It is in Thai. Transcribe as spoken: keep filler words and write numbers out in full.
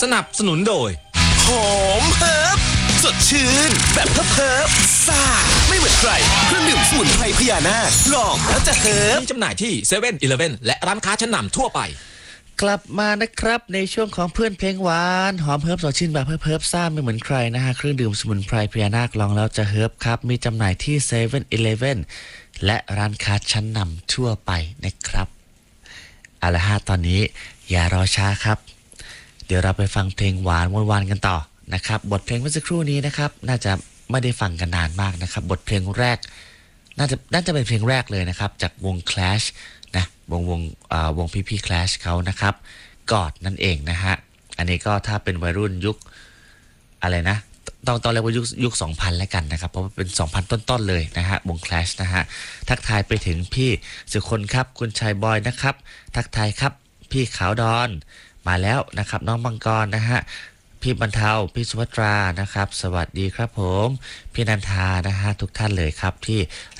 สนับสนุนโดยหอมเฮิร์บสดชื่นแบบเฮิร์บเฮิร์บซ่าไม่เหมือนใครเครื่องดื่มสมุนไพรพญานาคลองแล้วจะเฮิร์บมีจำหน่ายที่เซเว่นอีเลฟเว่นและร้านค้าชั้นนำทั่วไปกลับมานะครับในช่วงของเพื่อนเพลงหวานหอมเฮิร์บสดชื่นแบบเฮิร์บเฮิร์บซ่าไม่เหมือนใครนะฮะเครื่องดื่มสมุนไพรพญานาคลองแล้วจะเฮิร์บครับมีจำหน่ายที่เซเว่นอีเลฟเว่นและร้านค้าชั้นนำทั่วไปนะครับเอาละฮะตอนนี้อย่ารอช้าครับเดี๋ยวเราไปฟังเพลงหวานวานๆกันต่อนะครับบทเพลงเมื่อสักครู่นี้นะครับน่าจะไม่ได้ฟังกันนานมากนะครับบทเพลงแรกน่าจะน่าจะเป็นเพลงแรกเลยนะครับจากวง Clash นะวงวงอ่าวงพี่ๆ Clash เขานะครับกอดนั่นเองนะฮะอันนี้ก็ถ้าเป็นวัยรุ่นยุคอะไรนะต้องต้องเรียกว่ายุคยุคสองพันแล้วกันนะครับเพราะว่าเป็น สองพัน ต้นๆเลยนะฮะวง Clash นะฮะทักทายไปถึงพี่สุคนครับคุณชายบอยนะครับทักทายครับพี่ขาวดอนมาแล้วนะครับน้องมังกรนะฮะพี่บรรเทาพี่สุภัตรานะครับสวัสดีครับผมพี่นันทานะฮะทุกท่านเลยครับที่